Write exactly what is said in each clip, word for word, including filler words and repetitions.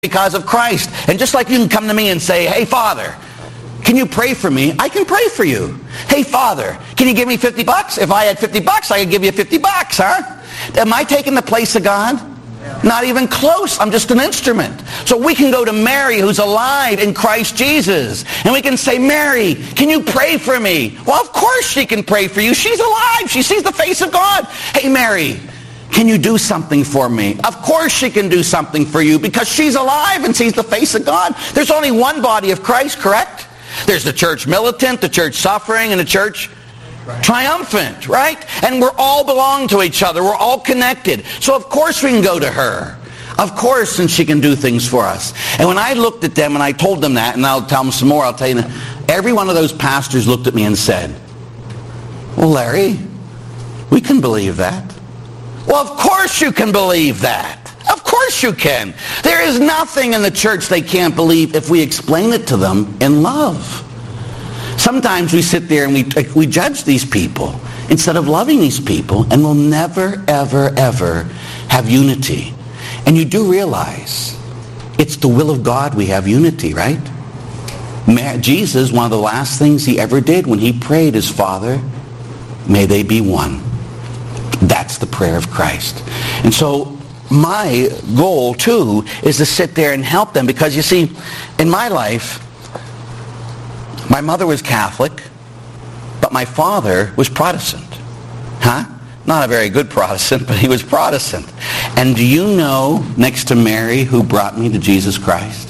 because of Christ. And just like you can come to me and say, hey, Father, can you pray for me? I can pray for you. Hey, Father, can you give me fifty bucks? If I had fifty bucks, I could give you fifty bucks, huh? Am I taking the place of God? Not even close. I'm just an instrument. So we can go to Mary, who's alive in Christ Jesus, and we can say, Mary, can you pray for me? Well, of course she can pray for you. She's alive. She sees the face of God. Hey, Mary, can you do something for me? Of course she can do something for you because she's alive and sees the face of God. There's only one body of Christ, correct? There's the church militant, the church suffering, and the church triumphant, right? And we're all belong to each other. We're all connected. So of course we can go to her. Of course, and she can do things for us. And when I looked at them and I told them that, and I'll tell them some more, I'll tell you, every one of those pastors looked at me and said, well, Larry, we can believe that. Well, of course you can believe that. Of course you can. There is nothing in the church they can't believe if we explain it to them in love. Sometimes we sit there and we, we judge these people instead of loving these people, and we'll never, ever, ever have unity. And you do realize it's the will of God we have unity, right? Jesus, one of the last things he ever did when he prayed is, Father, may they be one. That's the prayer of Christ. And so my goal, too, is to sit there and help them. Because, you see, in my life, my mother was Catholic, but my father was Protestant. Huh? Not a very good Protestant, but he was Protestant. And do you know, next to Mary, who brought me to Jesus Christ?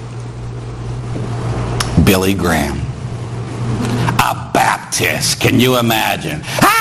Billy Graham. A Baptist. Can you imagine? Ah!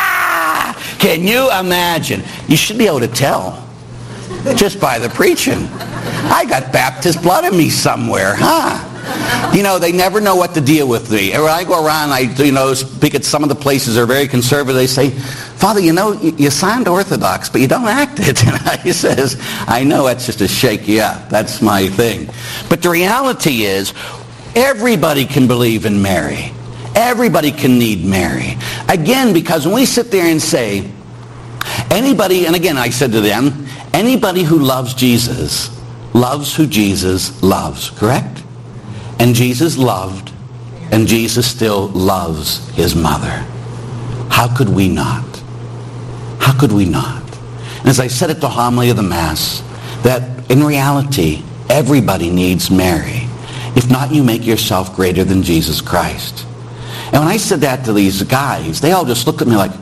Can you imagine? You should be able to tell just by the preaching. I got Baptist blood in me somewhere, huh? You know, they never know what to deal with me. When I go around, I, you know, speak at some of the places that are very conservative. They say, Father, you know, you, you sound Orthodox, but you don't act it. And I says, I know, that's just to shake you up. That's my thing. But the reality is, everybody can believe in Mary. Everybody can need Mary. Again, because when we sit there and say, anybody, and again I said to them, anybody who loves Jesus loves who Jesus loves, correct? And Jesus loved, and Jesus still loves his mother. How could we not? How could we not? And as I said at the homily of the Mass, that in reality, everybody needs Mary. If not, you make yourself greater than Jesus Christ. And when I said that to these guys, they all just looked at me like,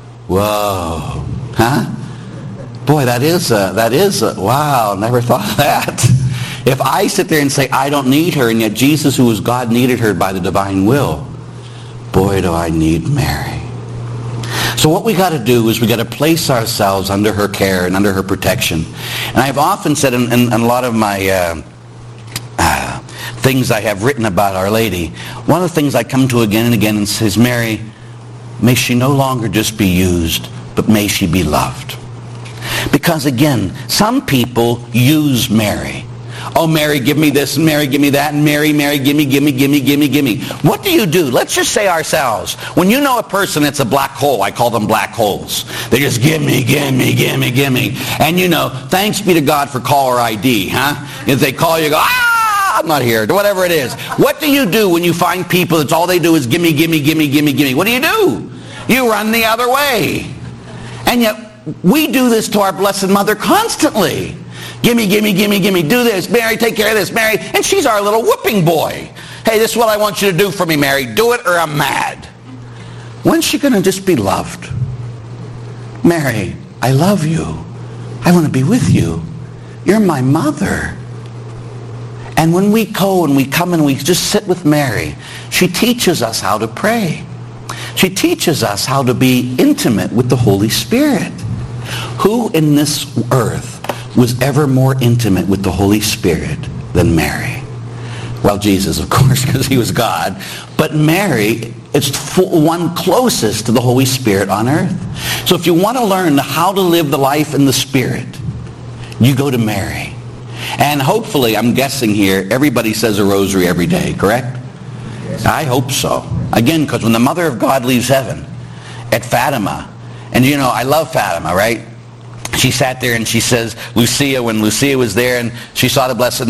whoa, huh? Boy, that is, a, that is, a, wow, never thought of that. If I sit there and say, I don't need her, and yet Jesus, who was God, needed her by the divine will, boy, do I need Mary. So what we got to do is we got to place ourselves under her care and under her protection. And I've often said in, in, in a lot of my uh, uh, things I have written about Our Lady, one of the things I come to again and again and says, Mary, may she no longer just be used, but may she be loved. Because again, some people use Mary. Oh, Mary, give me this, and Mary, give me that, and Mary, Mary, gimme, gimme, gimme, gimme, gimme. What do you do? Let's just say ourselves. When you know a person that's a black hole, I call them black holes. They just gimme, gimme, gimme, gimme. And you know, thanks be to God for caller I D, huh? If they call you, you go, ah, I'm not here, whatever it is. What do you do when you find people that's all they do is gimme, gimme, gimme, gimme, gimme? What do you do? You run the other way. And yet, we do this to our Blessed Mother constantly. Gimme, gimme, gimme, gimme, do this. Mary, take care of this. Mary, and she's our little whooping boy. Hey, this is what I want you to do for me, Mary. Do it or I'm mad. When's she going to just be loved? Mary, I love you. I want to be with you. You're my mother. And when we go and we come and we just sit with Mary, she teaches us how to pray. She teaches us how to be intimate with the Holy Spirit. Who in this earth was ever more intimate with the Holy Spirit than Mary? Well, Jesus, of course, because he was God. But Mary is one closest to the Holy Spirit on earth. So if you want to learn how to live the life in the Spirit, you go to Mary. And hopefully, I'm guessing here, everybody says a rosary every day, correct? Yes. I hope so. Again, because when the Mother of God leaves heaven at Fatima, and you know, I love Fatima, right? she sat there and she says, Lucia, when Lucia was there and she saw the Blessed